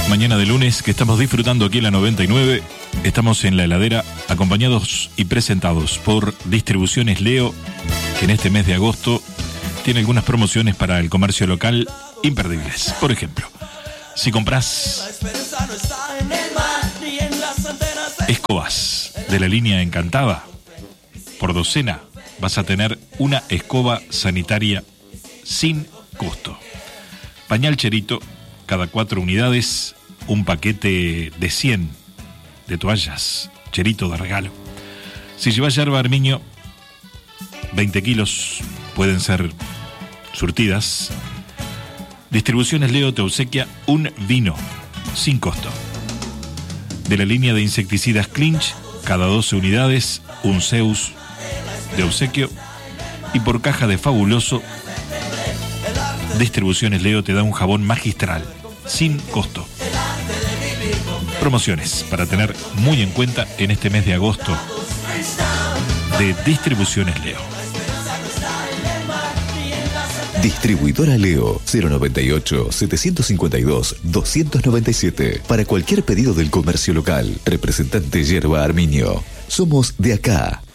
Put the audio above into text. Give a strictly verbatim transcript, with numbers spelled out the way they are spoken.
Mañana de lunes que estamos disfrutando aquí en la noventa y nueve. Estamos en la heladera acompañados y presentados por Distribuciones Leo, que en este mes de agosto tiene algunas promociones para el comercio local imperdibles. Por ejemplo, si compras escobas de la línea Encantada por docena, vas a tener una escoba sanitaria sin costo. Pañal Cherito, cada cuatro unidades, un paquete de cien de toallas Cherito de regalo. Si llevas yerba Armiño, veinte kilos pueden ser surtidas. Distribuciones Leo te obsequia un vino sin costo. De la línea de insecticidas Clinch, cada doce unidades, un Zeus de obsequio. Y por caja de Fabuloso, Distribuciones Leo te da un jabón magistral sin costo. Promociones para tener muy en cuenta en este mes de agosto de Distribuciones Leo. Distribuidora Leo, cero noventa y ocho, setecientos cincuenta y dos, doscientos noventa y siete. Para cualquier pedido del comercio local. Representante Yerba Armiño. Somos de acá.